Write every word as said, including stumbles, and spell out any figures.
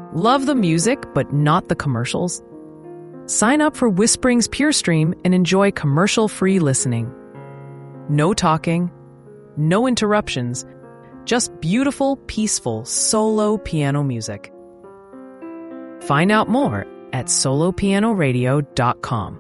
Love the music, but not the commercials? Sign up for Whispering's PureStream and enjoy commercial-free listening. No talking, no interruptions, just beautiful, peaceful solo piano music. Find out more at solo piano radio dot com.